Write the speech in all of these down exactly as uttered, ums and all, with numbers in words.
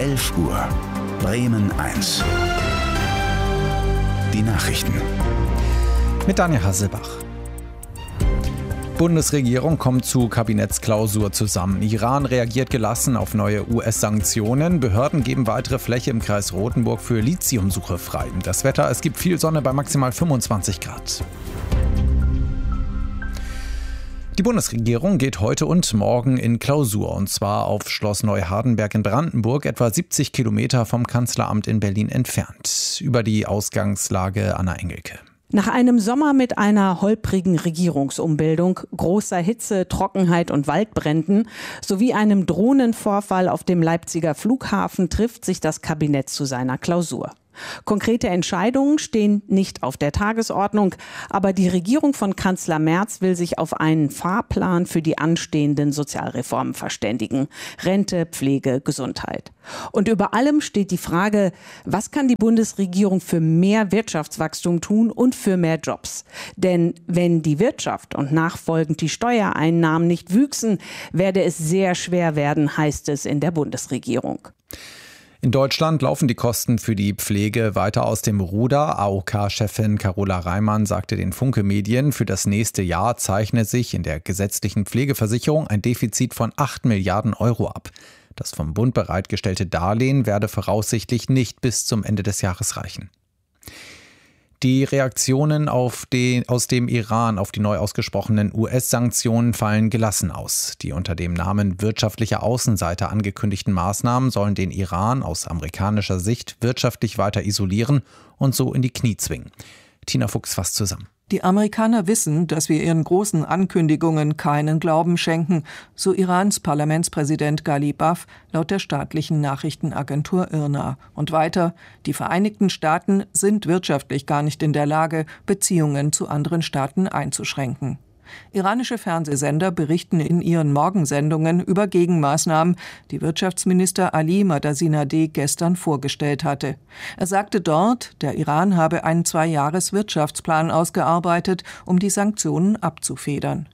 elf Uhr. Bremen eins. Die Nachrichten. Mit Daniel Hasselbach. Bundesregierung kommt zu Kabinettsklausur zusammen. Iran reagiert gelassen auf neue U S-Sanktionen. Behörden geben weitere Fläche im Kreis Rothenburg für Lithiumsuche frei. Das Wetter, es gibt viel Sonne bei maximal fünfundzwanzig Grad. Die Bundesregierung geht heute und morgen in Klausur, und zwar auf Schloss Neuhardenberg in Brandenburg, etwa siebzig Kilometer vom Kanzleramt in Berlin entfernt. Über die Ausgangslage Anna Engelke. Nach einem Sommer mit einer holprigen Regierungsumbildung, großer Hitze, Trockenheit und Waldbränden sowie einem Drohnenvorfall auf dem Leipziger Flughafen trifft sich das Kabinett zu seiner Klausur. Konkrete Entscheidungen stehen nicht auf der Tagesordnung, aber die Regierung von Kanzler Merz will sich auf einen Fahrplan für die anstehenden Sozialreformen verständigen. Rente, Pflege, Gesundheit. Und über allem steht die Frage, was kann die Bundesregierung für mehr Wirtschaftswachstum tun und für mehr Jobs? Denn wenn die Wirtschaft und nachfolgend die Steuereinnahmen nicht wüchsen, werde es sehr schwer werden, heißt es in der Bundesregierung. In Deutschland laufen die Kosten für die Pflege weiter aus dem Ruder. A O K-Chefin Carola Reimann sagte den Funke Medien, für das nächste Jahr zeichne sich in der gesetzlichen Pflegeversicherung ein Defizit von acht Milliarden Euro ab. Das vom Bund bereitgestellte Darlehen werde voraussichtlich nicht bis zum Ende des Jahres reichen. Die Reaktionen auf den, aus dem Iran auf die neu ausgesprochenen U S-Sanktionen fallen gelassen aus. Die unter dem Namen wirtschaftliche Außenseiter angekündigten Maßnahmen sollen den Iran aus amerikanischer Sicht wirtschaftlich weiter isolieren und so in die Knie zwingen. Tina Fuchs fasst zusammen. Die Amerikaner wissen, dass wir ihren großen Ankündigungen keinen Glauben schenken, so Irans Parlamentspräsident Ghalibaf laut der staatlichen Nachrichtenagentur I R N A. Und weiter, die Vereinigten Staaten sind wirtschaftlich gar nicht in der Lage, Beziehungen zu anderen Staaten einzuschränken. Iranische Fernsehsender berichten in ihren Morgensendungen über Gegenmaßnahmen, die Wirtschaftsminister Ali Madasinadeh gestern vorgestellt hatte. Er sagte dort, der Iran habe einen Zwei-Jahres-Wirtschaftsplan ausgearbeitet, um die Sanktionen abzufedern.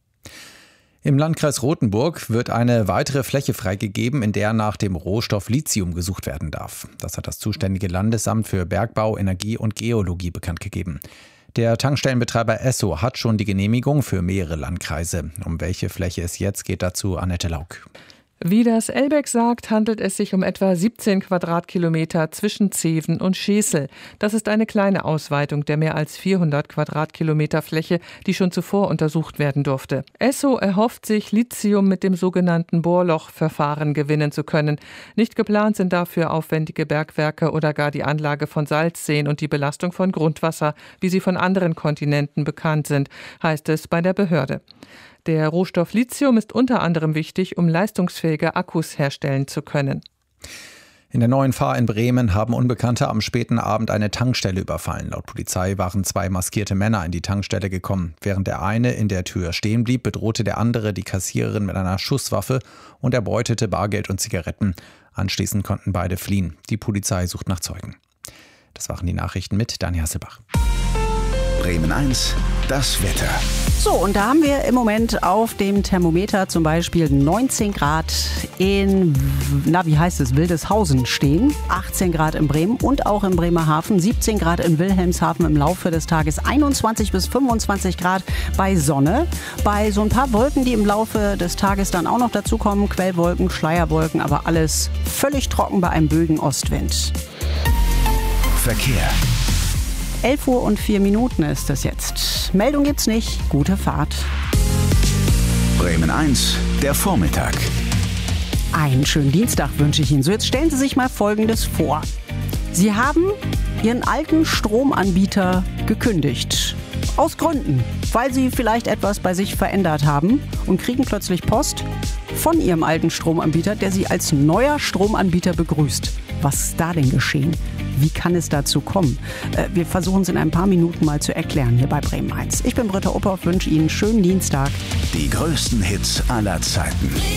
Im Landkreis Rothenburg wird eine weitere Fläche freigegeben, in der nach dem Rohstoff Lithium gesucht werden darf. Das hat das zuständige Landesamt für Bergbau, Energie und Geologie bekannt gegeben. Der Tankstellenbetreiber Esso hat schon die Genehmigung für mehrere Landkreise. Um welche Fläche es jetzt geht, dazu Annette Lauk. Wie das Elbeck sagt, handelt es sich um etwa siebzehn Quadratkilometer zwischen Zeven und Schesel. Das ist eine kleine Ausweitung der mehr als vierhundert Quadratkilometer Fläche, die schon zuvor untersucht werden durfte. Esso erhofft sich, Lithium mit dem sogenannten Bohrlochverfahren gewinnen zu können. Nicht geplant sind dafür aufwendige Bergwerke oder gar die Anlage von Salzseen und die Belastung von Grundwasser, wie sie von anderen Kontinenten bekannt sind, heißt es bei der Behörde. Der Rohstoff Lithium ist unter anderem wichtig, um leistungsfähige Akkus herstellen zu können. In der Neuen Fahr in Bremen haben Unbekannte am späten Abend eine Tankstelle überfallen. Laut Polizei waren zwei maskierte Männer in die Tankstelle gekommen. Während der eine in der Tür stehen blieb, bedrohte der andere die Kassiererin mit einer Schusswaffe und erbeutete Bargeld und Zigaretten. Anschließend konnten beide fliehen. Die Polizei sucht nach Zeugen. Das waren die Nachrichten mit Daniel Hasselbach. Bremen eins, das Wetter. So, und da haben wir im Moment auf dem Thermometer zum Beispiel neunzehn Grad in, na wie heißt es, Wildeshausen stehen, achtzehn Grad in Bremen und auch in Bremerhaven, siebzehn Grad in Wilhelmshaven im Laufe des Tages, einundzwanzig bis fünfundzwanzig Grad bei Sonne, bei so ein paar Wolken, die im Laufe des Tages dann auch noch dazukommen, Quellwolken, Schleierwolken, aber alles völlig trocken bei einem böigen Ostwind. Verkehr. elf Uhr und vier Minuten ist es jetzt. Meldung gibt's nicht. Gute Fahrt. Bremen eins, der Vormittag. Einen schönen Dienstag wünsche ich Ihnen. So, jetzt stellen Sie sich mal Folgendes vor. Sie haben Ihren alten Stromanbieter gekündigt. Aus Gründen, weil Sie vielleicht etwas bei sich verändert haben und kriegen plötzlich Post von Ihrem alten Stromanbieter, der Sie als neuer Stromanbieter begrüßt. Was ist da denn geschehen? Wie kann es dazu kommen? Wir versuchen es in ein paar Minuten mal zu erklären hier bei Bremen eins. Ich bin Britta Uphoff, wünsche Ihnen einen schönen Dienstag. Die größten Hits aller Zeiten.